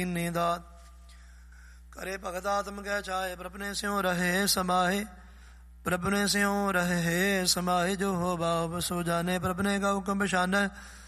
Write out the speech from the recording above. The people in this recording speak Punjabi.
ਦਾਤ ਕਰੇ ਭਗਤ ਆਤਮ ਕੈ ਚਾਹੇ ਪ੍ਰਭਨੇ ਸਿਉ ਰਹੇ ਸਮਾਹੇ ਪ੍ਰਭਨੇ ਸਿਉ ਰਹੇ ਸਮਾਹੇ ਜੋ ਹੋ ਬਾਬ ਸੋ ਜਾਣੇ ਪ੍ਰਭਨੇ ਕਾ ਹੁਕਮ ਪਛਾਨੈ